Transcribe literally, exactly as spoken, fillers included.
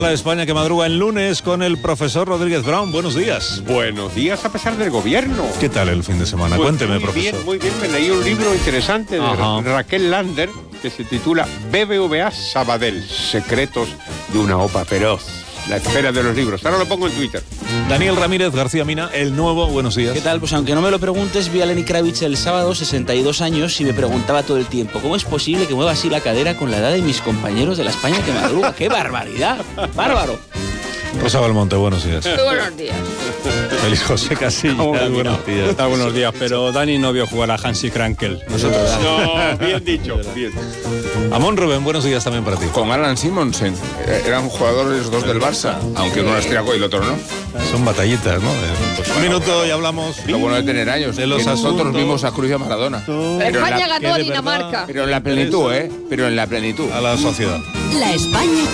La España que madruga el lunes con el profesor Rodríguez Brown. Buenos días. Buenos días a pesar del gobierno. ¿Qué tal el fin de semana? Pues Cuénteme, muy profesor. Bien, muy bien, me leí un libro interesante de Ajá. Raquel Lander que se titula B B V A Sabadell, secretos de una OPA feroz. La espera de los libros. Ahora lo pongo en Twitter. Daniel Ramírez García Mina, el nuevo. Buenos días. ¿Qué tal? Pues aunque no me lo preguntes, vi a Lenny Kravitz el sábado, sesenta y dos años, y me preguntaba todo el tiempo, ¿cómo es posible que mueva así la cadera con la edad de mis compañeros de la España que madruga? ¡Qué barbaridad! ¡Bárbaro! Rosa Belmonte, buenos días. Muy buenos días. Feliz José Casillas, buenos días. Está buenos días, pero Dani no vio jugar a Hansi Krankel. Nosotros. No, bien dicho, bien. Amón Rubén, buenos días también para ti. Con Alan Simonsen. Eran jugadores los dos del Barça, aunque uno era austriaco y el otro no. Son batallitas, ¿no? Eh, pues un minuto y hablamos. Lo bueno de tener años. De los que nosotros asuntos. vimos a Cruz y a Maradona. Pero en España la, ganó que a de Dinamarca. pero en la plenitud, ¿eh? Pero en la plenitud. A la sociedad. La España